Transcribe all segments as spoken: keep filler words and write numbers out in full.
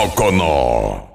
poco no?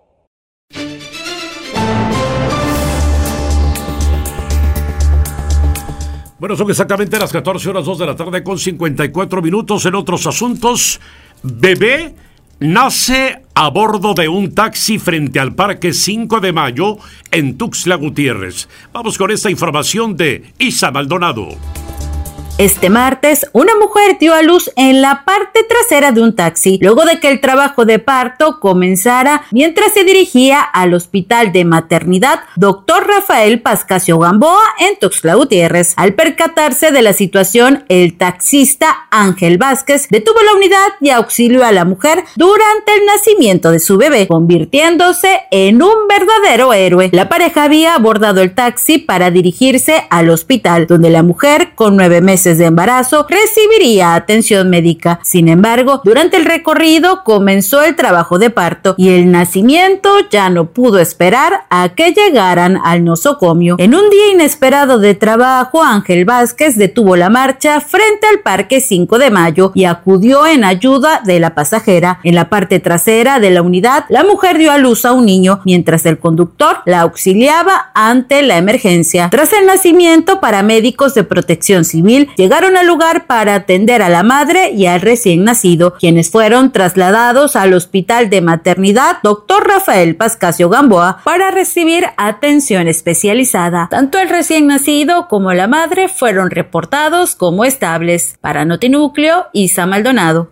Bueno, son exactamente las catorce horas dos de la tarde con cincuenta y cuatro minutos. En otros asuntos, bebé nace a bordo de un taxi frente al Parque cinco de mayo en Tuxtla Gutiérrez. Vamos con esta información de Isa Maldonado. Este martes, una mujer dio a luz en la parte trasera de un taxi, luego de que el trabajo de parto comenzara mientras se dirigía al Hospital de Maternidad Doctor Rafael Pascasio Gamboa en Tuxtla Gutiérrez. Al percatarse de la situación, el taxista Ángel Vázquez detuvo la unidad y auxilió a la mujer durante el nacimiento de su bebé, convirtiéndose en un verdadero héroe. La pareja había abordado el taxi para dirigirse al hospital, donde la mujer, con nueve meses de embarazo, recibiría atención médica. Sin embargo, durante el recorrido comenzó el trabajo de parto y el nacimiento ya no pudo esperar a que llegaran al nosocomio. En un día inesperado de trabajo, Ángel Vázquez detuvo la marcha frente al Parque cinco de mayo y acudió en ayuda de la pasajera. En la parte trasera de la unidad, la mujer dio a luz a un niño, mientras el conductor la auxiliaba ante la emergencia. Tras el nacimiento, paramédicos de Protección Civil llegaron al lugar para atender a la madre y al recién nacido, quienes fueron trasladados al Hospital de Maternidad Doctor Rafael Pascasio Gamboa para recibir atención especializada. Tanto el recién nacido como la madre fueron reportados como estables. Para Notinúcleo, Isa Maldonado.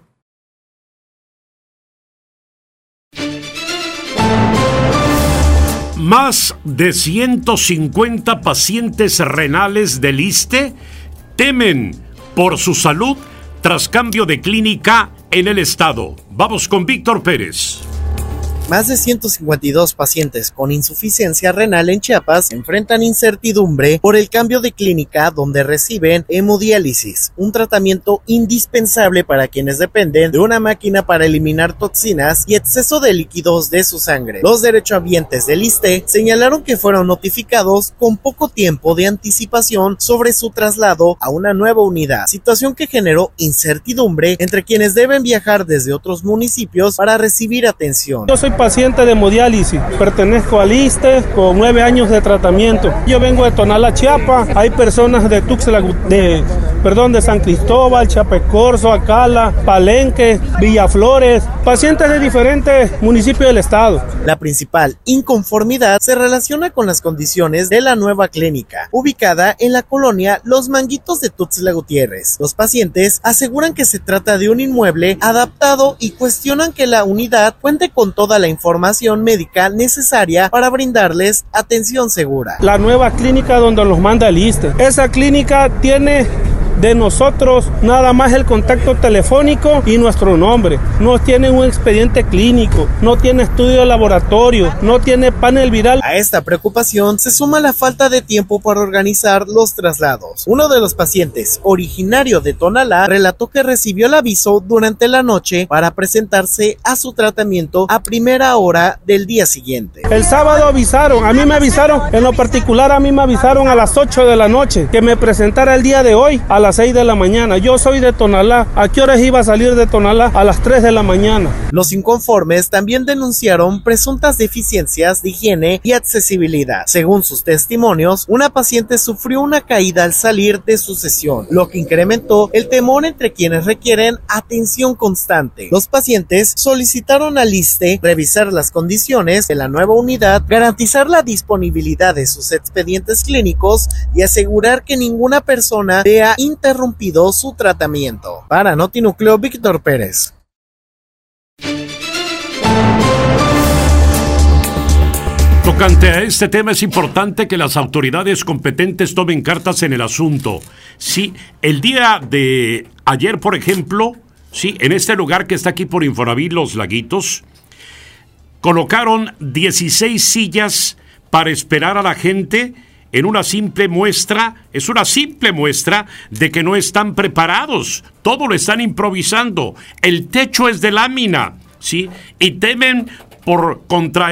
Más de ciento cincuenta pacientes renales del ISSSTE temen por su salud tras cambio de clínica en el estado. Vamos con Víctor Pérez. Más de ciento cincuenta y dos pacientes con insuficiencia renal en Chiapas enfrentan incertidumbre por el cambio de clínica donde reciben hemodiálisis, un tratamiento indispensable para quienes dependen de una máquina para eliminar toxinas y exceso de líquidos de su sangre. Los derechohabientes del ISSSTE señalaron que fueron notificados con poco tiempo de anticipación sobre su traslado a una nueva unidad, situación que generó incertidumbre entre quienes deben viajar desde otros municipios para recibir atención. Yo soy paciente de hemodiálisis, pertenezco al ISSSTE con nueve años de tratamiento. Yo vengo de Tonalá, Chiapas. Hay personas de Tuxtla, de, perdón, de San Cristóbal, Chiapecorzo, Acala, Palenque, Villaflores, pacientes de diferentes municipios del estado. La principal inconformidad se relaciona con las condiciones de la nueva clínica, ubicada en la colonia Los Manguitos de Tuxtla Gutiérrez. Los pacientes aseguran que se trata de un inmueble adaptado y cuestionan que la unidad cuente con toda la información médica necesaria para brindarles atención segura. La nueva clínica donde los manda el ISSSTE. Esa clínica tiene de nosotros nada más el contacto telefónico y nuestro nombre. No tiene un expediente clínico, no tiene estudio de laboratorio, no tiene panel viral. A esta preocupación se suma la falta de tiempo para organizar los traslados. Uno de los pacientes, originario de Tonalá, relató que recibió el aviso durante la noche para presentarse a su tratamiento a primera hora del día siguiente. El sábado avisaron, a mí me avisaron, en lo particular a mí me avisaron a las ocho de la noche que me presentara el día de hoy a las seis de la mañana. Yo soy de Tonalá. ¿A qué horas iba a salir de Tonalá? A las tres de la mañana. Los inconformes también denunciaron presuntas deficiencias de higiene y accesibilidad. Según sus testimonios, una paciente sufrió una caída al salir de su sesión, lo que incrementó el temor entre quienes requieren atención constante. Los pacientes solicitaron al ISSSTE revisar las condiciones de la nueva unidad, garantizar la disponibilidad de sus expedientes clínicos y asegurar que ninguna persona vea interrumpido su tratamiento. Para Notinúcleo, Víctor Pérez. Tocante a este tema, es importante que las autoridades competentes tomen cartas en el asunto. Sí, el día de ayer, por ejemplo, sí, en este lugar que está aquí por Infonavit, Los Laguitos, colocaron dieciséis sillas para esperar a la gente en una simple muestra, es una simple muestra de que no están preparados, todo lo están improvisando, el techo es de lámina, ¿sí? Y temen por contraer